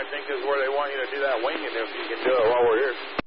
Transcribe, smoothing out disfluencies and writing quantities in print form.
think, is where they want you to do that winging if you can do it while we're here.